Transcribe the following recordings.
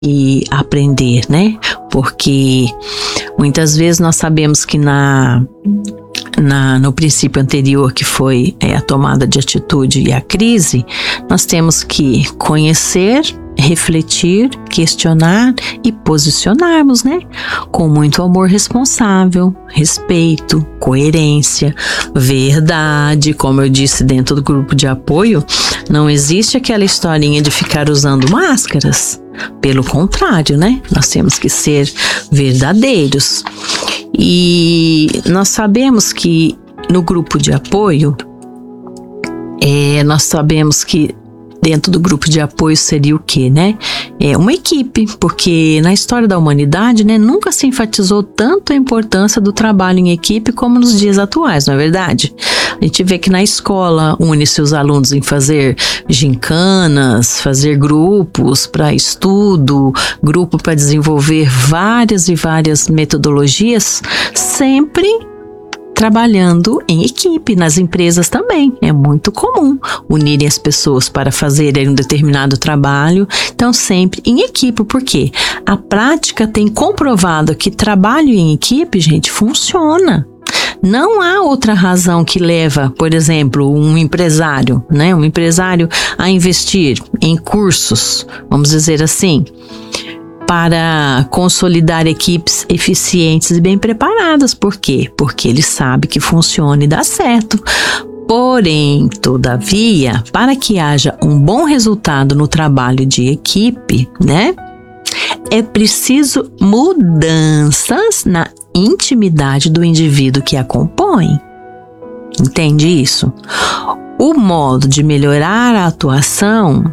e aprender, né? Porque muitas vezes nós sabemos que no princípio anterior, que foi a tomada de atitude e a crise, nós temos que conhecer, refletir, questionar e posicionarmos, né? Com muito amor responsável, respeito, coerência, verdade. Como eu disse, dentro do grupo de apoio, não existe aquela historinha de ficar usando máscaras. Pelo contrário, né? Nós temos que ser verdadeiros. E nós sabemos que no grupo de apoio, nós sabemos que dentro do grupo de apoio seria o quê, né? Uma equipe, porque na história da humanidade, né, nunca se enfatizou tanto a importância do trabalho em equipe como nos dias atuais, não é verdade? A gente vê que na escola une-se os alunos em fazer gincanas, fazer grupos para estudo, grupo para desenvolver várias e várias metodologias, sempre trabalhando em equipe. Nas empresas também é muito comum unirem as pessoas para fazerem um determinado trabalho, então sempre em equipe. Por quê? A prática tem comprovado que trabalho em equipe, gente, funciona. Não há outra razão que leva, por exemplo, um empresário, né? Um empresário a investir em cursos, vamos dizer assim, para consolidar equipes eficientes e bem preparadas. Por quê? Porque ele sabe que funciona e dá certo. Porém, todavia, para que haja um bom resultado no trabalho de equipe, né? É preciso mudanças na intimidade do indivíduo que a compõe. Entende isso? O modo de melhorar a atuação,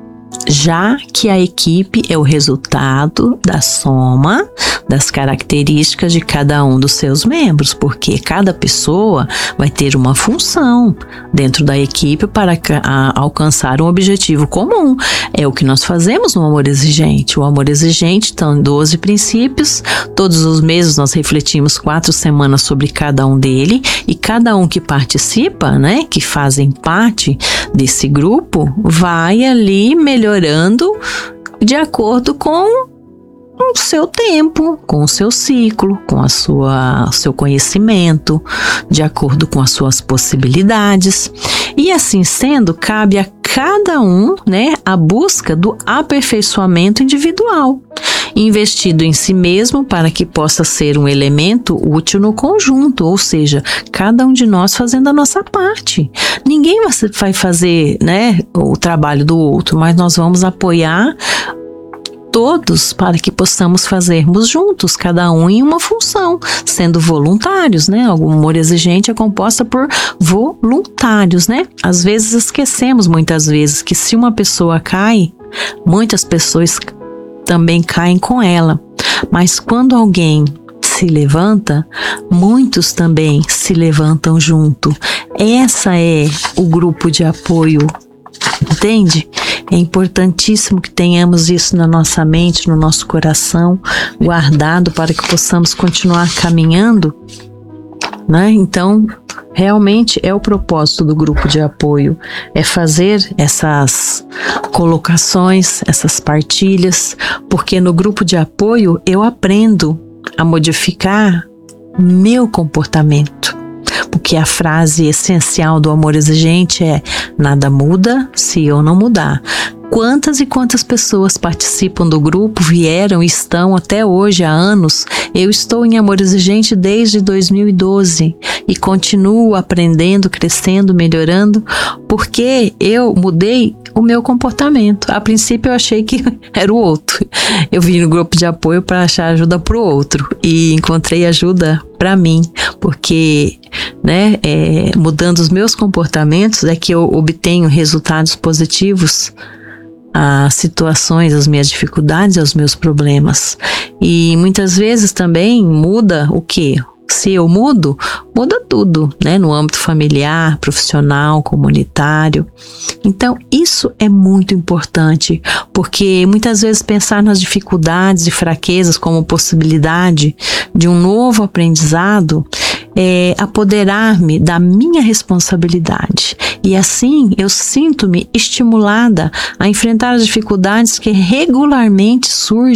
já que a equipe é o resultado da soma das características de cada um dos seus membros, porque cada pessoa vai ter uma função dentro da equipe para alcançar um objetivo comum. É o que nós fazemos no Amor Exigente. O Amor Exigente tem 12 princípios, todos os meses nós refletimos 4 semanas sobre cada um dele, e cada um que participa, né, que fazem parte desse grupo, vai ali melhorando de acordo com o seu tempo, com o seu ciclo, com o seu conhecimento, de acordo com as suas possibilidades. E assim sendo, cabe a cada um, né, a busca do aperfeiçoamento individual, investido em si mesmo para que possa ser um elemento útil no conjunto, ou seja, cada um de nós fazendo a nossa parte. Ninguém vai fazer, né, o trabalho do outro, mas nós vamos apoiar todos para que possamos fazermos juntos, cada um em uma função, sendo voluntários, né? O Amor Exigente é composta por voluntários, né? Às vezes esquecemos, muitas vezes, que se uma pessoa cai, muitas pessoas também caem com ela. Mas quando alguém se levanta, muitos também se levantam junto. Essa é o grupo de apoio, entende? É importantíssimo que tenhamos isso na nossa mente, no nosso coração, guardado para que possamos continuar caminhando, né? Então, realmente é o propósito do grupo de apoio, é fazer essas colocações, essas partilhas, porque no grupo de apoio eu aprendo a modificar meu comportamento. Porque a frase essencial do Amor Exigente é: nada muda se eu não mudar. Quantas e quantas pessoas participam do grupo, vieram e estão até hoje há anos? Eu estou em Amor Exigente desde 2012 e continuo aprendendo, crescendo, melhorando, porque eu mudei o meu comportamento. A princípio eu achei que era o outro. Eu vim no grupo de apoio para achar ajuda para o outro e encontrei ajuda para mim, porque, né, mudando os meus comportamentos é que eu obtenho resultados positivos às situações, às minhas dificuldades, aos meus problemas. E muitas vezes também muda o quê? Se eu mudo, muda tudo, né? No âmbito familiar, profissional, comunitário. Então, isso é muito importante, porque muitas vezes pensar nas dificuldades e fraquezas como possibilidade de um novo aprendizado é apoderar-me da minha responsabilidade E assim eu sinto-me estimulada a enfrentar as dificuldades que regularmente surgem